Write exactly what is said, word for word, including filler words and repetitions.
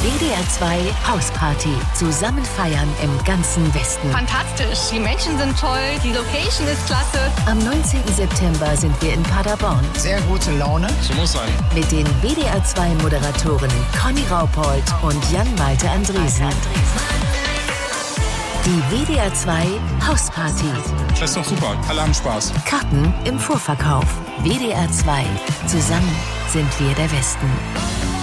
W D R zwei Hausparty. Zusammen feiern im ganzen Westen. Fantastisch. Die Menschen sind toll. Die Location ist klasse. Am neunzehnten September sind wir in Paderborn. Sehr gute Laune. So muss sein. Mit den W D R zwei Moderatorinnen Conny Raupold und Jan-Malte Andresen. Die W D R zwei Hausparty. Das ist doch super. Alle haben Spaß. Karten im Vorverkauf. W D R zwei. Zusammen sind wir der Westen.